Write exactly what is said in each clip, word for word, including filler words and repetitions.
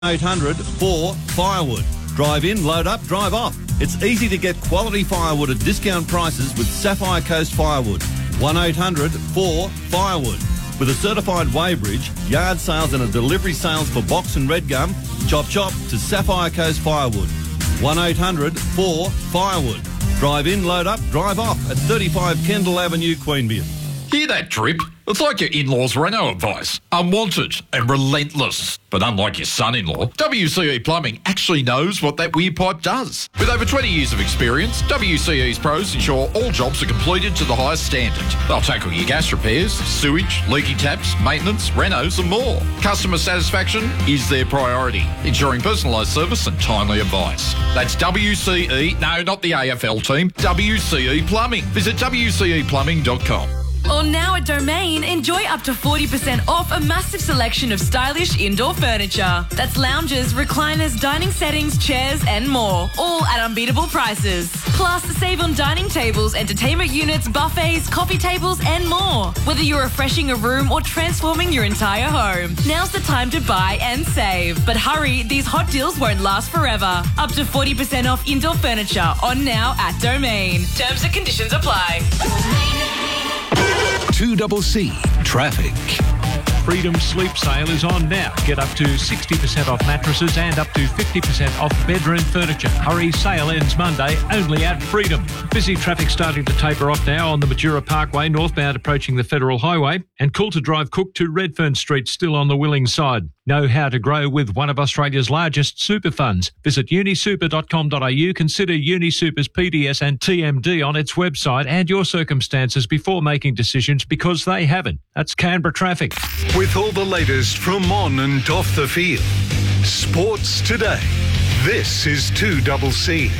eight hundred four firewood. Drive in, load up, drive off. It's easy to get quality firewood at discount prices with Sapphire Coast Firewood. one eight hundred four firewood. With a certified weighbridge, yard sales and a delivery sales for box and red gum, chop chop to Sapphire Coast Firewood. one eight hundred four firewood. Drive in, load up, drive off at thirty-five Kendall Avenue, Queanbeyan. Hear that drip? It's like your in-laws' reno advice. Unwanted and relentless. But unlike your son-in-law, W C E Plumbing actually knows what that weird pipe does. With over twenty years of experience, W C E's pros ensure all jobs are completed to the highest standard. They'll tackle your gas repairs, sewage, leaky taps, maintenance, renos and more. Customer satisfaction is their priority, ensuring personalised service and timely advice. That's W C E, no, not the A F L team, W C E Plumbing. Visit w c e plumbing dot com. Or now at Domain, enjoy up to forty percent off a massive selection of stylish indoor furniture. That's lounges, recliners, dining settings, chairs and more, all at unbeatable prices. Plus, save on dining tables, entertainment units, buffets, coffee tables and more. Whether you're refreshing a room or transforming your entire home, now's the time to buy and save. But hurry, these hot deals won't last forever. Up to forty percent off indoor furniture on now at Domain. Terms and conditions apply. two C C Traffic. Freedom Sleep Sale is on now. Get up to sixty percent off mattresses and up to fifty percent off bedroom furniture. Hurry, sale ends Monday only at Freedom. Busy traffic starting to taper off now on the Majura Parkway, northbound approaching the Federal Highway, and Coulter Drive Cook to Redfern Street still on the Willing side. Know how to grow with one of Australia's largest super funds. Visit unisuper dot com dot a u. Consider UniSuper's P D S and T M D on its website and your circumstances before making decisions, because they haven't. That's Canberra Traffic. With all the latest from on and off the field. Sports Today. This is two C C.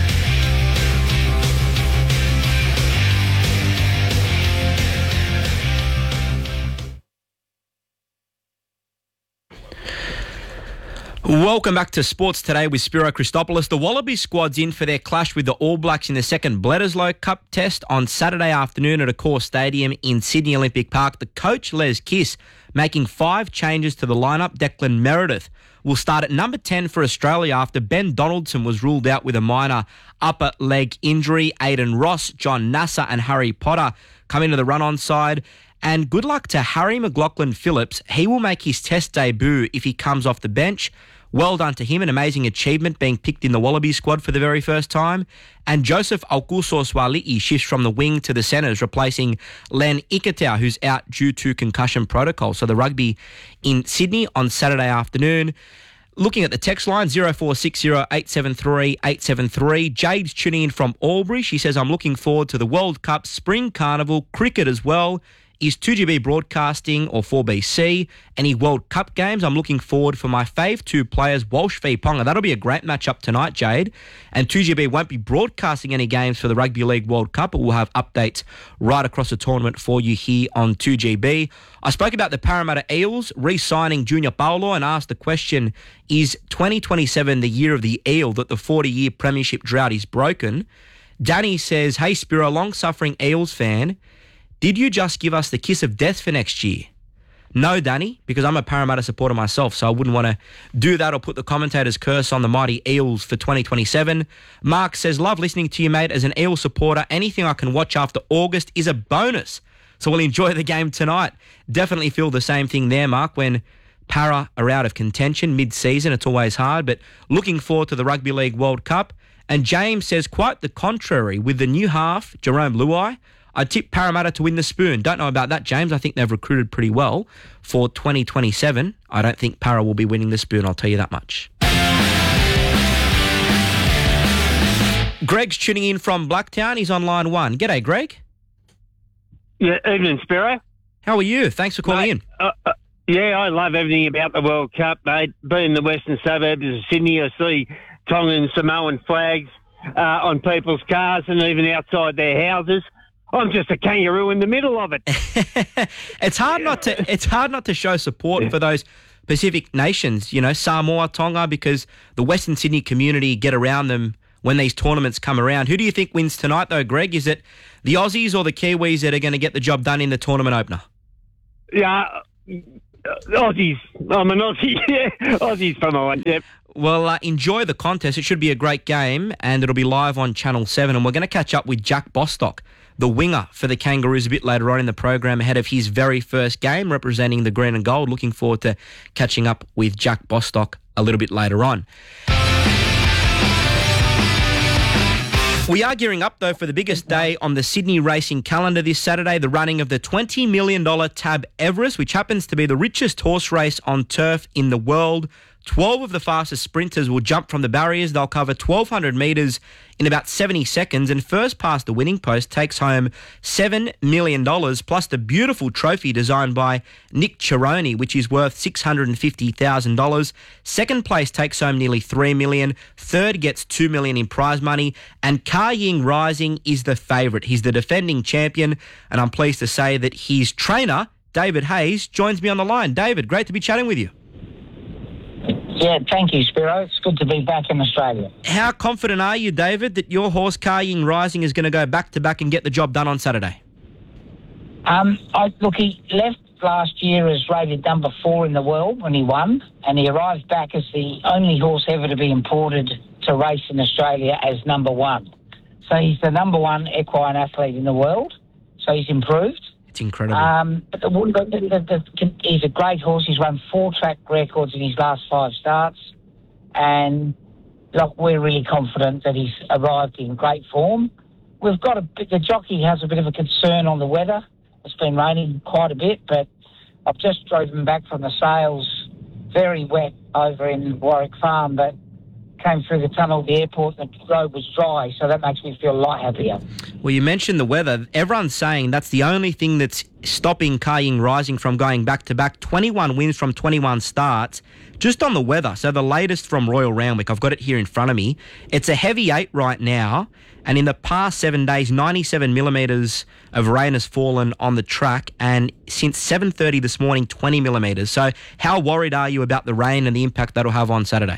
Welcome back to Sports Today with Spiro Christopoulos. The Wallaby squad's in for their clash with the All Blacks in the second Bledisloe Cup test on Saturday afternoon at Accor Stadium in Sydney Olympic Park. The coach, Les Kiss, making five changes to the lineup. Declan Meredith will start at number ten for Australia after Ben Donaldson was ruled out with a minor upper leg injury. Aidan Ross, John Nasser and Harry Potter come into the run-on side. And good luck to Harry McLaughlin-Phillips. He will make his test debut if he comes off the bench. Well done to him, an amazing achievement being picked in the Wallaby squad for the very first time. And Joseph Alkuso-Swali'i shifts from the wing to the centres, replacing Len Ikitau, who's out due to concussion protocol. So the rugby in Sydney on Saturday afternoon. Looking at the text line, zero four six zero eight seven three eight seven three. Jade's tuning in from Albury. She says, I'm looking forward to the World Cup, Spring Carnival, cricket as well. Is two G B broadcasting or four B C? Any World Cup games? I'm looking forward for my fave two players, Walsh v Ponga. That'll be a great matchup tonight, Jade. And two G B won't be broadcasting any games for the Rugby League World Cup, but we'll have updates right across the tournament for you here on two G B. I spoke about the Parramatta Eels re-signing Junior Paulo and asked the question, is twenty twenty-seven the year of the Eel that the forty-year premiership drought is broken? Danny says, hey Spiro, long-suffering Eels fan, did you just give us the kiss of death for next year? No, Danny, because I'm a Parramatta supporter myself, so I wouldn't want to do that or put the commentator's curse on the mighty Eels for twenty twenty-seven. Mark says, love listening to you, mate. As an Eel supporter, anything I can watch after August is a bonus. So we'll enjoy the game tonight. Definitely feel the same thing there, Mark, when Para are out of contention mid-season. It's always hard, but looking forward to the Rugby League World Cup. And James says, quite the contrary, with the new half, Jerome Luai, I tip Parramatta to win the spoon. Don't know about that, James. I think they've recruited pretty well for twenty twenty-seven. I don't think Para will be winning the spoon, I'll tell you that much. Greg's tuning in from Blacktown. He's on line one. G'day, Greg. Yeah, evening, Spiro. How are you? Thanks for calling mate, in. Uh, uh, yeah, I love everything about the World Cup, mate. Being in the western suburbs of Sydney, I see Tongan Samoan flags uh, on people's cars and even outside their houses. I'm just a kangaroo in the middle of it. It's hard not to. It's hard not to show support for those Pacific nations. You know, Samoa, Tonga, because the Western Sydney community get around them when these tournaments come around. Who do you think wins tonight, though, Greg? Is it the Aussies or the Kiwis that are going to get the job done in the tournament opener? Yeah, Aussies. I'm an Aussie. Yeah, Aussies for my one. Yep. Well, uh, enjoy the contest. It should be a great game, and it'll be live on Channel seven. And we're going to catch up with Jack Bostock, the winger for the Kangaroos, a bit later on in the program ahead of his very first game representing the green and gold. Looking forward to catching up with Jack Bostock a little bit later on. We are gearing up, though, for the biggest day on the Sydney racing calendar this Saturday, the running of the twenty million dollars Tab Everest, which happens to be the richest horse race on turf in the world. twelve of the fastest sprinters will jump from the barriers. They'll cover twelve hundred metres in about seventy seconds, and first past the winning post takes home seven million dollars, plus the beautiful trophy designed by Nick Cerrone, which is worth six hundred fifty thousand dollars. Second place takes home nearly three million dollars. Third gets two million dollars in prize money, and Ka Ying Rising is the favourite. He's the defending champion, and I'm pleased to say that his trainer, David Hayes, joins me on the line. David, great to be chatting with you. Yeah, thank you, Spiro. It's good to be back in Australia. How confident are you, David, that your horse, Ka Ying Rising, is going to go back-to-back and get the job done on Saturday? Um, I, look, he left last year as rated number four in the world when he won, and he arrived back as the only horse ever to be imported to race in Australia as number one. So he's the number one equine athlete in the world, so he's improved. It's incredible. Um, but the, the, the, the, he's a great horse. He's won four track records in his last five starts. And, look, we're really confident that he's arrived in great form. We've got a the jockey has a bit of a concern on the weather. It's been raining quite a bit, but I've just driven back from the sales, very wet over in Warwick Farm, but came through the tunnel at the airport and the road was dry, so that makes me feel a lot happier. Well, you mentioned the weather. Everyone's saying that's the only thing that's stopping Ka Ying Rising from going back-to-back. twenty-one wins from twenty-one starts. Just on the weather, so the latest from Royal Randwick, I've got it here in front of me. It's a heavy eight right now, and in the past seven days, ninety-seven millimetres of rain has fallen on the track, and since seven thirty this morning, twenty millimetres. So how worried are you about the rain and the impact that'll have on Saturday?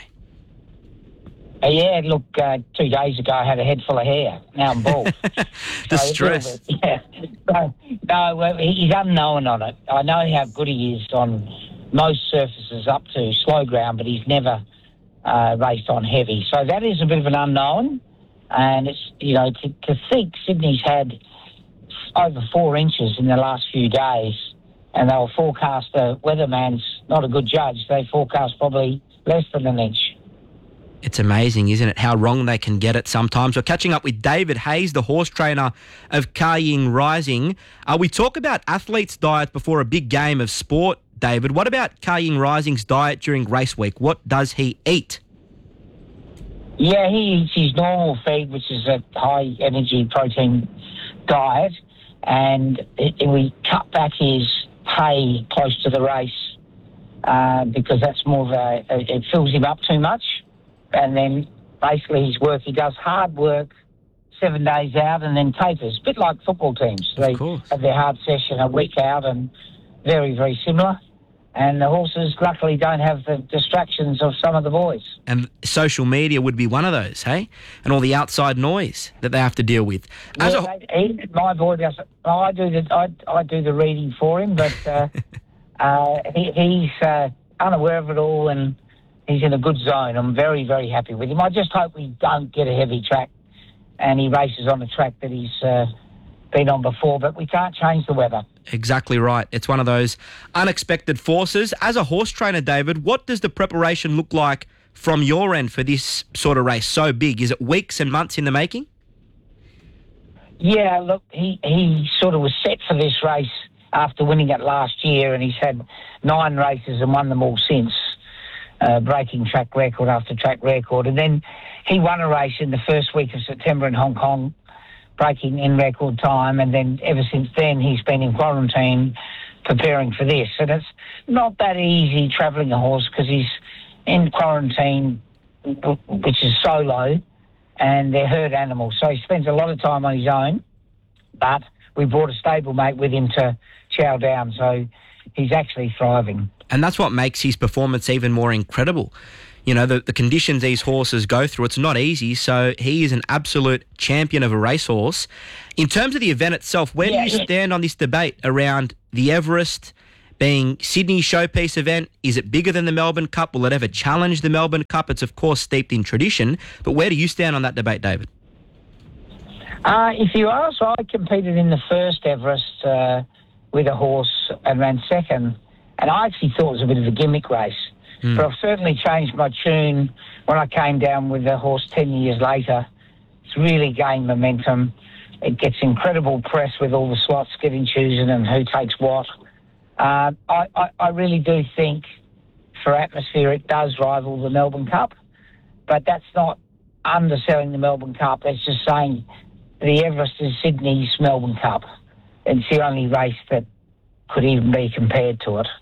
Uh, yeah, look, uh, two days ago I had a head full of hair. Now I'm bald. The so stress. Bit, yeah. So, no, well, he's unknown on it. I know how good he is on most surfaces up to slow ground, but he's never uh, raced on heavy. So that is a bit of an unknown. And it's, you know, to, to think Sydney's had over four inches in the last few days, and they'll forecast, the weatherman's not a good judge, they forecast probably less than an inch. It's amazing, isn't it, how wrong they can get it sometimes. We're catching up with David Hayes, the horse trainer of Ka Ying Rising. Uh, we talk about athletes' diets before a big game of sport, David. What about Ka Ying Rising's diet during race week? What does he eat? Yeah, he eats his normal feed, which is a high-energy protein diet, and it, it, we cut back his hay close to the race uh, because that's more of a, it fills him up too much. And then basically his work, he does hard work seven days out and then tapers, a bit like football teams. They have their hard session a week out, and very, very similar. And the horses luckily don't have the distractions of some of the boys. And social media would be one of those, hey? And all the outside noise that they have to deal with. As yeah, a... he, my boy does. I do the I, I do the reading for him, but uh, uh, he, he's uh, unaware of it all, and he's in a good zone. I'm very, very happy with him. I just hope we don't get a heavy track and he races on a track that he's uh, been on before, but we can't change the weather. Exactly right. It's one of those unexpected forces. As a horse trainer, David, what does the preparation look like from your end for this sort of race so big? Is it weeks and months in the making? Yeah, look, he, he sort of was set for this race after winning it last year, and he's had nine races and won them all since. Uh, breaking track record after track record. And then he won a race in the first week of September in Hong Kong, breaking in record time. And then ever since then, he's been in quarantine preparing for this. And it's not that easy travelling a horse because he's in quarantine, which is solo, and they're herd animals. So he spends a lot of time on his own. But we brought a stablemate with him to chow down. So he's actually thriving. And that's what makes his performance even more incredible. You know, the, the conditions these horses go through, it's not easy, so he is an absolute champion of a racehorse. In terms of the event itself, where yeah, do you yeah. stand on this debate around the Everest being Sydney's showpiece event. Is it bigger than the Melbourne Cup? Will it ever challenge the Melbourne Cup? It's, of course, steeped in tradition. But where do you stand on that debate, David? Uh, if you ask, I competed in the first Everest uh, with a horse and ran second, and I actually thought it was a bit of a gimmick race. Mm. But I've certainly changed my tune when I came down with the horse ten years later. It's really gained momentum. It gets incredible press with all the slots getting chosen and who takes what. Uh, I, I, I really do think for atmosphere it does rival the Melbourne Cup, but that's not underselling the Melbourne Cup. That's just saying the Everest is Sydney's Melbourne Cup. It's the only race that could even be compared to it.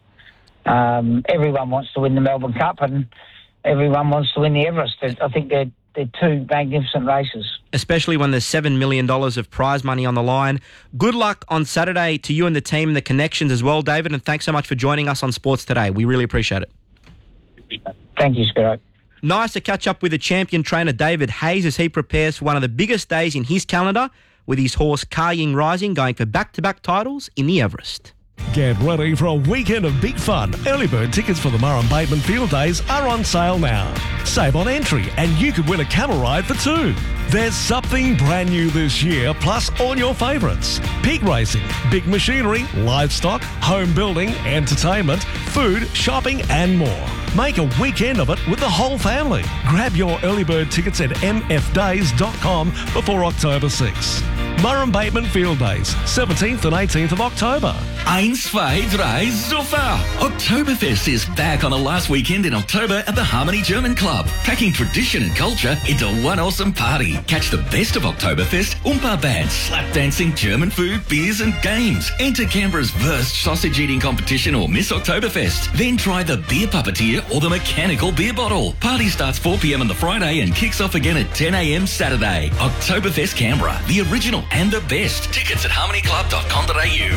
Um, everyone wants to win the Melbourne Cup and everyone wants to win the Everest. I think they're, they're two magnificent races. Especially when there's seven million dollars of prize money on the line. Good luck on Saturday to you and the team and the connections as well, David, and thanks so much for joining us on Sports Today. We really appreciate it. Thank you, Spiro. Nice to catch up with the champion trainer David Hayes as he prepares for one of the biggest days in his calendar with his horse Car Ying Rising going for back-to-back titles in the Everest. Get ready for a weekend of big fun. Early bird tickets for the Murray Bateman Field Days are on sale now. Save on entry and you could win a camel ride for two. There's something brand new this year, plus all your favourites. Pig racing, big machinery, livestock, home building, entertainment, food, shopping and more. Make a weekend of it with the whole family. Grab your early bird tickets at m f days dot com before October sixth. Murray Bateman Field Days, seventeenth and eighteenth of October. Eins, zwei, drei, super! Oktoberfest is back on the last weekend in October at the Harmony German Club, packing tradition and culture into one awesome party. Catch the best of Oktoberfest, Oompa bands, slap dancing, German food, beers and games. Enter Canberra's worst sausage eating competition or Miss Oktoberfest. Then try the beer puppeteer or the mechanical beer bottle. Party starts four p m on the Friday and kicks off again at ten a m Saturday. Oktoberfest Canberra, the original and the best. Tickets at harmony club dot com dot a u.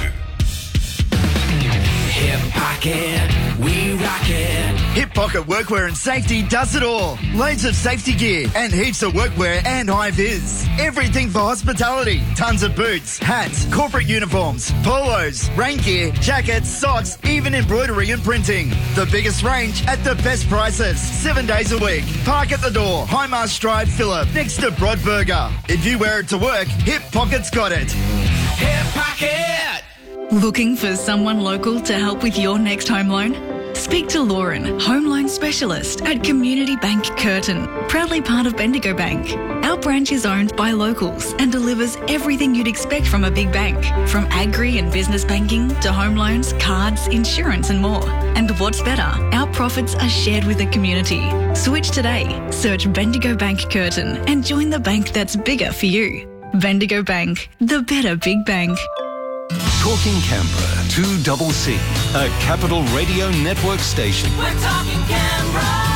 Hip Pocket, we rock it. Hip Pocket Workwear and Safety does it all. Loads of safety gear and heaps of workwear and high vis. Everything for hospitality. Tons of boots, hats, corporate uniforms, polos, rain gear, jackets, socks, even embroidery and printing. The biggest range at the best prices. Seven days a week. Park at the door. Highmast Drive, Phillip, next to Broadburger. If you wear it to work, Hip Pocket's got it. Hip Pocket! Looking for someone local to help with your next home loan? Speak to Lauren, home loan specialist at Community Bank Curtin, proudly part of Bendigo Bank. Our branch is owned by locals and delivers everything you'd expect from a big bank, from agri and business banking to home loans, cards, insurance and more. And what's better, our profits are shared with the community. Switch today, search Bendigo Bank Curtin and join the bank that's bigger for you. Bendigo Bank, the better big bank. Talking Canberra, two double C, a Capital Radio Network station. We're talking Canberra.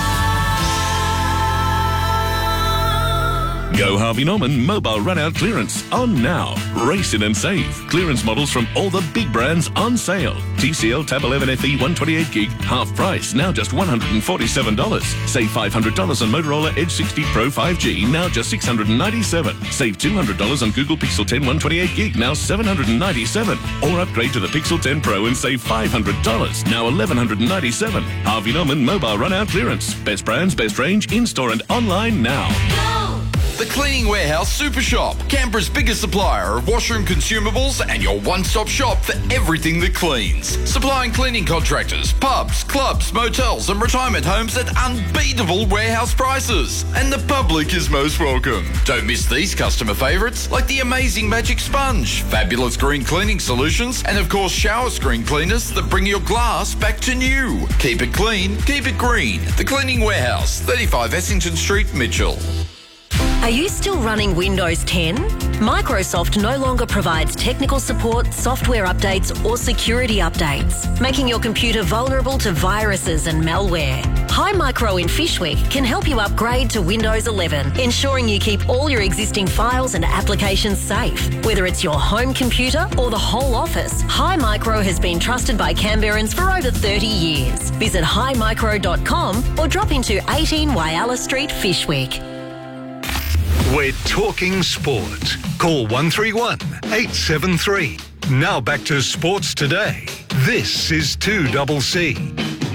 Go Harvey Norman mobile run-out clearance on now. Race in and save. Clearance models from all the big brands on sale. T C L Tab eleven F E one twenty-eight gig, half price, now just one hundred forty-seven dollars. Save five hundred dollars on Motorola Edge sixty Pro five G, now just six hundred ninety-seven dollars. Save two hundred dollars on Google Pixel ten one twenty-eight gig, now seven hundred ninety-seven dollars. Or upgrade to the Pixel ten Pro and save five hundred dollars, now eleven ninety-seven dollars. Harvey Norman mobile run-out clearance. Best brands, best range, in-store and online now. The Cleaning Warehouse Super Shop, Canberra's biggest supplier of washroom consumables and your one-stop shop for everything that cleans. Supplying cleaning contractors, pubs, clubs, motels and retirement homes at unbeatable warehouse prices. And the public is most welcome. Don't miss these customer favourites like the amazing Magic Sponge, fabulous green cleaning solutions and of course shower screen cleaners that bring your glass back to new. Keep it clean, keep it green. The Cleaning Warehouse, thirty-five Essington Street, Mitchell. Are you still running Windows ten? Microsoft no longer provides technical support, software updates or security updates, making your computer vulnerable to viruses and malware. Hi Micro in Fishwick can help you upgrade to Windows eleven, ensuring you keep all your existing files and applications safe. Whether it's your home computer or the whole office, Hi Micro has been trusted by Canberrans for over thirty years. Visit hi micro dot com or drop into eighteen Wyalla Street, Fishwick. We're talking sport. Call one three one, eight seven three. Now back to Sports Today. This is two C C.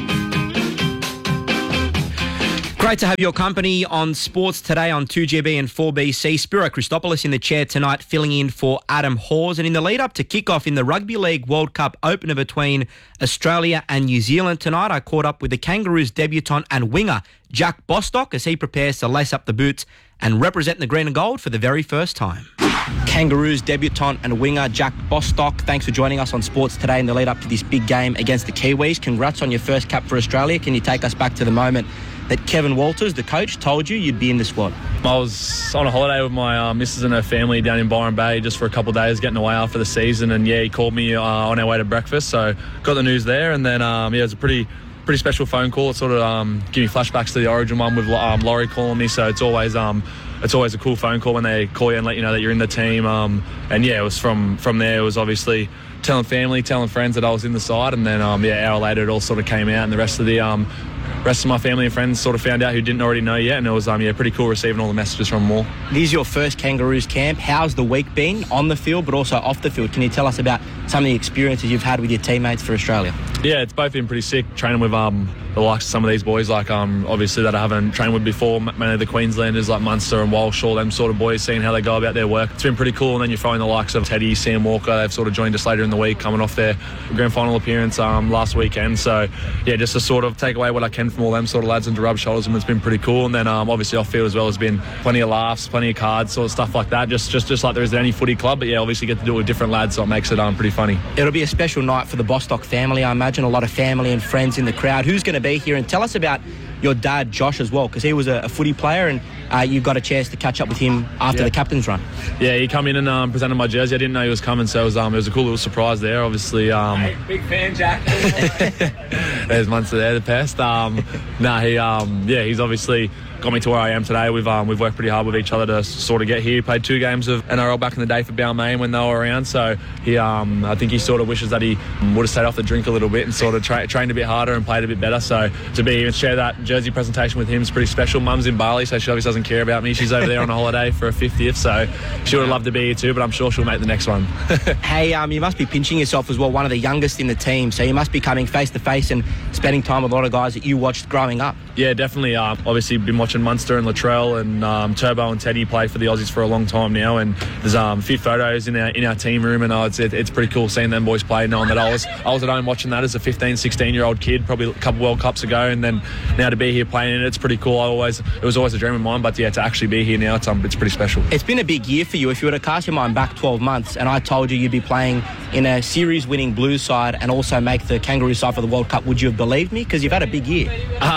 Great to have your company on Sports Today on two G B and four B C. Spiro Christopoulos in the chair tonight, filling in for Adam Hawes. And in the lead-up to kick-off in the Rugby League World Cup opener between Australia and New Zealand tonight, I caught up with the Kangaroos debutant and winger Jack Bostock as he prepares to lace up the boots and represent the green and gold for the very first time. Kangaroos debutant and winger Jack Bostock, thanks for joining us on Sports Today in the lead-up to this big game against the Kiwis. Congrats on your first cap for Australia. Can you take us back to the moment that Kevin Walters, the coach, told you you'd be in the squad? I was on a holiday with my uh, missus and her family down in Byron Bay just for a couple of days, getting away after the season, and yeah, he called me uh, on our way to breakfast, so got the news there, and then um, yeah, it was a pretty pretty special phone call. It sort of um, gave me flashbacks to the Origin one with um, Laurie calling me, so it's always um, it's always a cool phone call when they call you and let you know that you're in the team, um, and yeah, it was from, from there, it was obviously telling family, telling friends that I was in the side, and then um, yeah, an hour later it all sort of came out, and the rest of the um, rest of my family and friends sort of found out who didn't already know yet, and it was um, yeah, pretty cool receiving all the messages from them all. This is your first Kangaroos camp. How's the week been on the field but also off the field? Can you tell us about some of the experiences you've had with your teammates for Australia? Yeah, it's both been pretty sick, training with um, the likes of some of these boys, like um, obviously that I haven't trained with before, many of the Queenslanders like Munster and Walsh, all them sort of boys, seeing how they go about their work. It's been pretty cool, and then you find the likes of Teddy, Sam Walker, they've sort of joined us later in the week, coming off their grand final appearance um, last weekend. So yeah, just to sort of take away what I can from all them sort of lads and to rub shoulders with them, it's been pretty cool. And then um, obviously off field as well has been plenty of laughs, plenty of cards, sort of stuff like that, just just, just like there is at any footy club, but yeah, obviously get to do it with different lads, so it makes it um, pretty funny. It'll be a special night for the Bostock family, I imagine, a lot of family and friends in the crowd. Who's going to be here? And tell us about your dad, Josh, as well, because he was a, a footy player, and uh, you got a chance to catch up with him after yeah. the captain's run. Yeah, he come in and um, presented my jersey. I didn't know he was coming, so it was, um, it was a cool little surprise there, obviously. Um, hey, big fan, Jack. There's Munster there, the pest. Um, nah, he, um, yeah, he's obviously got me to where I am today. We've um, we've worked pretty hard with each other to sort of get here. Played two games of N R L back in the day for Balmain when they were around, so he um, I think he sort of wishes that he would have stayed off the drink a little bit and sort of tra- trained a bit harder and played a bit better. So to be here and share that jersey presentation with him is pretty special. Mum's in Bali, so she obviously doesn't care about me. She's over there on a holiday for a fiftieth, so she would have loved to be here too, but I'm sure she'll make the next one. Hey, um, you must be pinching yourself as well, one of the youngest in the team, so you must be coming face to face and spending time with a lot of guys that you watched growing up. Yeah, definitely. Uh, obviously been watching Munster and Latrell and um, Turbo and Teddy play for the Aussies for a long time now, and there's um, a few photos in our in our team room, and uh, it's it, it's pretty cool seeing them boys play, knowing that I was I was at home watching that as a fifteen, sixteen year old kid, probably a couple World Cups ago, and then now to be here playing it, it's pretty cool. I always it was always a dream of mine, but yeah, to actually be here now, it's um, it's pretty special. It's been a big year for you. If you were to cast your mind back twelve months, and I told you you'd be playing in a series-winning Blues side and also make the Kangaroo side for the World Cup, would you have believed me? Because you've had a big year.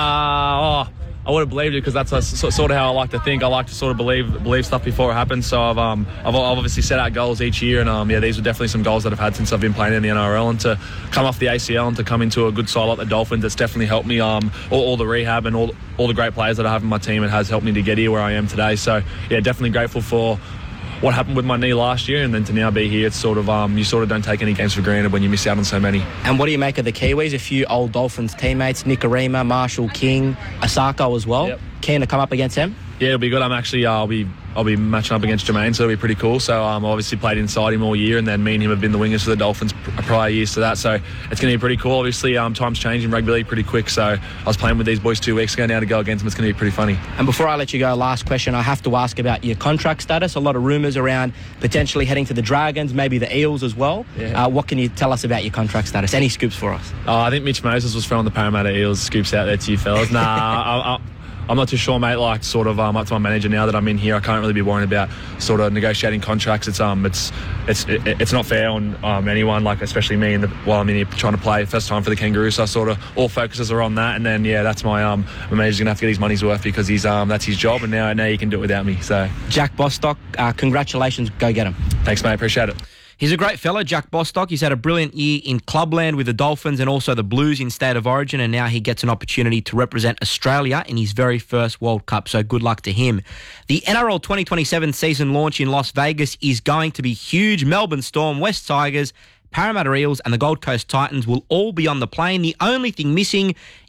Uh, oh. I would have believed it because that's a, sort of how I like to think. I like to sort of believe believe stuff before it happens. So I've um I've, I've obviously set out goals each year, and um yeah, these are definitely some goals that I've had since I've been playing in the N R L. And to come off the A C L and to come into a good side like the Dolphins, it's definitely helped me. Um, all, all the rehab and all all the great players that I have in my team, it has helped me to get here where I am today. So yeah, definitely grateful for what happened with my knee last year, and then to now be here, it's sort of um, you sort of don't take any games for granted when you miss out on so many. And what do you make of the Kiwis? A few old Dolphins teammates, Nikorima, Marshall King, Asako as well. Yep. Keen to come up against them? Yeah, it'll be good. I'm actually uh, I'll be I'll be matching up against Jermaine, so it'll be pretty cool. So um, I obviously played inside him all year, and then me and him have been the wingers for the Dolphins prior years to that. So it's going to be pretty cool. Obviously, um, times change in rugby league pretty quick. So I was playing with these boys two weeks ago. Now to go against them, it's going to be pretty funny. And before I let you go, last question, I have to ask about your contract status. A lot of rumours around potentially heading to the Dragons, maybe the Eels as well. Yeah. Uh, what can you tell us about your contract status? Any scoops for us? Uh, I think Mitch Moses was throwing the Parramatta Eels scoops out there to you fellas. Nah, I, I, I'm not too sure, mate. Like, sort of um, up to my manager now that I'm in here. I can't really be worrying about sort of negotiating contracts. It's um, it's it's it, it's not fair on um, anyone, like especially me. In the, while I'm in here trying to play first time for the Kangaroos, so I sort of all focuses are on that. And then yeah, that's my um, my manager's gonna have to get his money's worth because he's um, that's his job, and now now he can do it without me. So Jack Bostock, uh, congratulations. Go get him. Thanks, mate. Appreciate it. He's a great fella, Jack Bostock. He's had a brilliant year in clubland with the Dolphins and also the Blues in State of Origin, and now he gets an opportunity to represent Australia in his very first World Cup, so good luck to him. The N R L twenty twenty-seven season launch in Las Vegas is going to be huge. Melbourne Storm, West Tigers, Parramatta Eels and the Gold Coast Titans will all be on the plane. The only thing missing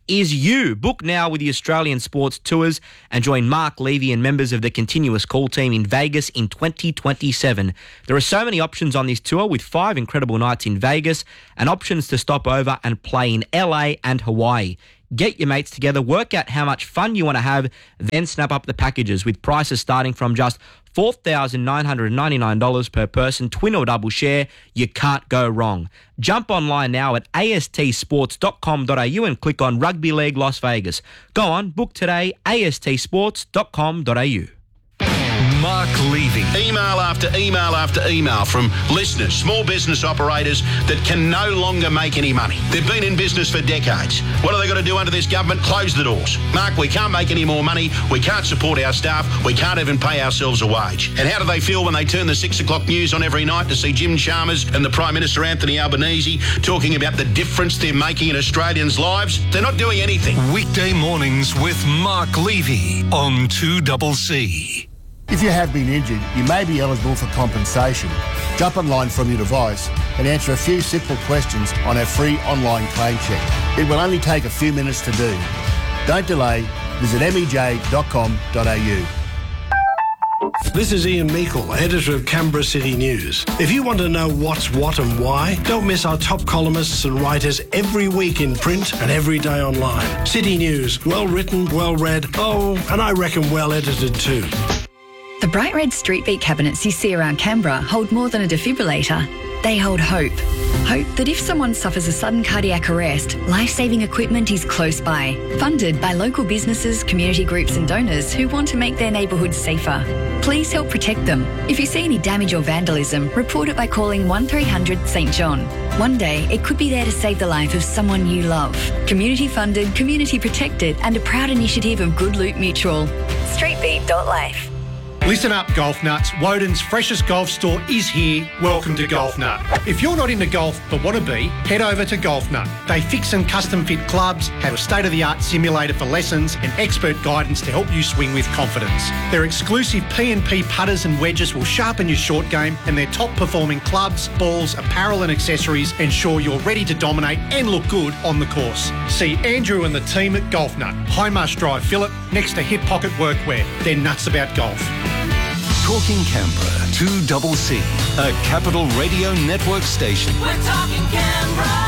is you. Book now with the Australian Sports Tours and join Mark Levy and members of the Continuous Call team in Vegas in twenty twenty-seven. There are so many options on this tour with five incredible nights in Vegas and options to stop over and play in L A and Hawaii. Get your mates together, work out how much fun you want to have, then snap up the packages with prices starting from just four thousand nine hundred ninety-nine dollars per person, twin or double share. You can't go wrong. Jump online now at a s t sports dot com dot a u and click on Rugby League Las Vegas. Go on, book today, a s t sports dot com dot a u. Mark Levy. Email after email after email from listeners, small business operators that can no longer make any money. They've been in business for decades. What are they got to do under this government? Close the doors. Mark, we can't make any more money. We can't support our staff. We can't even pay ourselves a wage. And how do they feel when they turn the six o'clock news on every night to see Jim Chalmers and the Prime Minister Anthony Albanese talking about the difference they're making in Australians' lives? They're not doing anything. Weekday mornings with Mark Levy on two C C. If you have been injured, you may be eligible for compensation. Jump online from your device and answer a few simple questions on our free online claim check. It will only take a few minutes to do. Don't delay. Visit m e j dot com dot a u. This is Ian Meikle, editor of Canberra City News. If you want to know what's what and why, don't miss our top columnists and writers every week in print and every day online. City News, well written, well read, oh, and I reckon well edited too. The bright red street beat cabinets you see around Canberra hold more than a defibrillator. They hold hope. Hope that if someone suffers a sudden cardiac arrest, life-saving equipment is close by. Funded by local businesses, community groups and donors who want to make their neighbourhoods safer. Please help protect them. If you see any damage or vandalism, report it by calling one three hundred St John. One day, it could be there to save the life of someone you love. Community funded, community protected and a proud initiative of Good Loot Mutual. street beat dot life. Listen up, golf nuts. Woden's freshest golf store is here. Welcome to Golf Nut. If you're not into golf but want to be, head over to Golf Nut. They fix and custom fit clubs, have a state-of-the-art simulator for lessons and expert guidance to help you swing with confidence. Their exclusive P and P putters and wedges will sharpen your short game, and their top-performing clubs, balls, apparel and accessories ensure you're ready to dominate and look good on the course. See Andrew and the team at Golf Nut, Highmarsh Drive, Phillip, next to Hip Pocket Workwear. They're nuts about golf. Talking Canberra, two C C, a Capital Radio Network station. We're talking Canberra.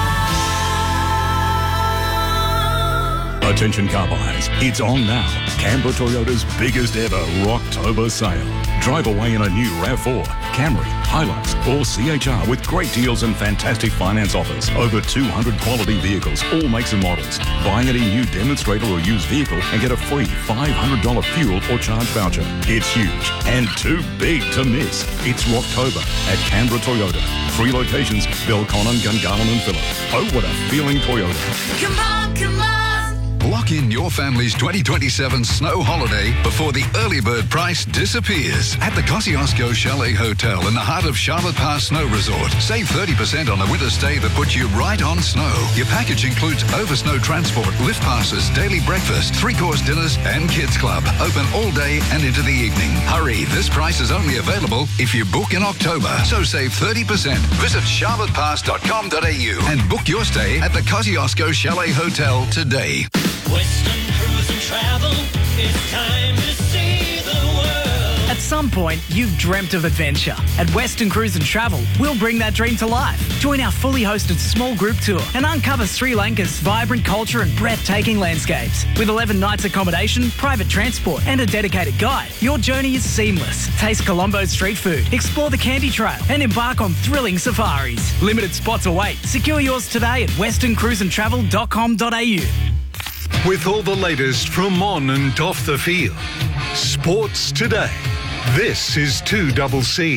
Attention car buyers, it's on now. Canberra Toyota's biggest ever Rocktober sale. Drive away in a new RAV four, Camry, Hilux or C H R with great deals and fantastic finance offers. Over two hundred quality vehicles, all makes and models. Buy any new demonstrator or used vehicle and get a free five hundred dollars fuel or charge voucher. It's huge and too big to miss. It's Rocktober at Canberra Toyota. Three locations, Belconnen, Gungahlin and Phillip. Oh, what a feeling Toyota. Come on, come on. Lock in your family's twenty twenty-seven snow holiday before the early bird price disappears at the Kosciuszko Chalet Hotel in the heart of Charlotte Pass Snow Resort. Save thirty percent on a winter stay that puts you right on snow. Your package includes over snow transport, lift passes, daily breakfast, three-course dinners and kids club. Open all day and into the evening. Hurry, this price is only available if you book in October. So save thirty percent. Visit charlotte pass dot com dot a u and book your stay at the Kosciuszko Chalet Hotel today. Western Cruise and Travel, it's time to see the world. At some point, you've dreamt of adventure. At Western Cruise and Travel, we'll bring that dream to life. Join our fully hosted small group tour and uncover Sri Lanka's vibrant culture and breathtaking landscapes. With eleven nights accommodation, private transport and a dedicated guide, your journey is seamless. Taste Colombo's street food, explore the Candy Trail and embark on thrilling safaris. Limited spots await. Secure yours today at western cruise and travel dot com dot a u. With all the latest from on and off the field. Sports Today. This is two C C.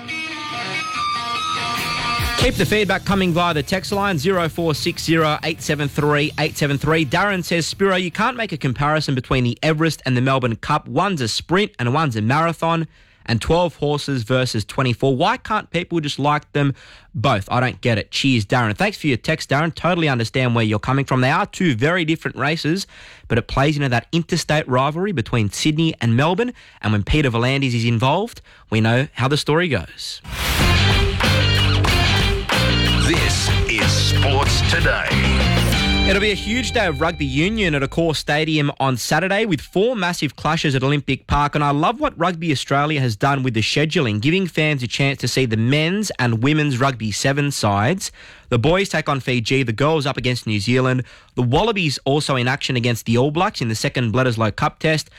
Keep the feedback coming via the text line zero four six zero eight seven three eight seven three. Darren says, Spiro, you can't make a comparison between the Everest and the Melbourne Cup. One's a sprint and one's a marathon. And twelve horses versus twenty-four. Why can't people just like them both? I don't get it. Cheers, Darren. Thanks for your text, Darren. Totally understand where you're coming from. They are two very different races, but it plays into that interstate rivalry between Sydney and Melbourne. And when Peter V'landys is involved, we know how the story goes. This is Sports Today. It'll be a huge day of rugby union at Accor Stadium on Saturday with four massive clashes at Olympic Park, and I love what Rugby Australia has done with the scheduling, giving fans a chance to see the men's and women's rugby seven sides. The boys take on Fiji, the girls up against New Zealand. The Wallabies also in action against the All Blacks in the second Bledisloe Cup test,